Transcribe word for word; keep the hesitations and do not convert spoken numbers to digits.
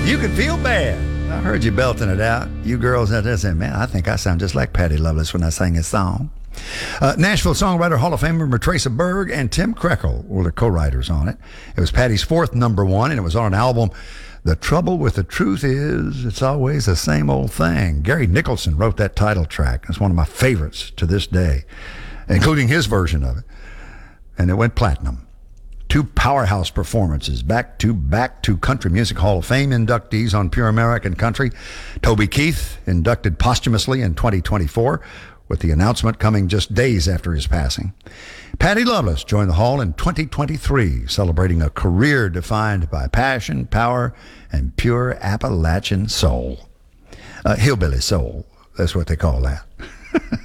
You Could Feel Bad. I heard you belting it out. You girls out there saying, man, I think I sound just like Patty Loveless when I sang this song. Uh, Nashville songwriter Hall of Famer Matraca Berg and Tim Krekel were the co-writers on it. It was Patty's fourth number one, and it was on an album, The Trouble with the Truth Is, It's Always the Same Old Thing. Gary Nicholson wrote that title track. It's one of my favorites to this day, including his version of it. And it went platinum. Two powerhouse performances, back to back to Country Music Hall of Fame inductees on Pure American Country. Toby Keith, inducted posthumously in twenty twenty-four, with the announcement coming just days after his passing. Patty Loveless joined the Hall in twenty twenty-three, celebrating a career defined by passion, power, and pure Appalachian soul. Uh, hillbilly soul, that's what they call that.